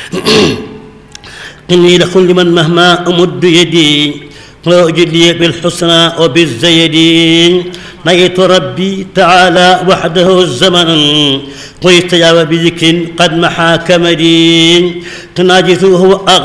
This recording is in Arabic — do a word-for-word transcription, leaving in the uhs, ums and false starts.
إني لكل من مهما أمد يدي وأجد لي بالحسنى وبالزيد. نيت ربي تعالى وحده الزمن ويستجاب بذكر قد محا كمدي تناجثه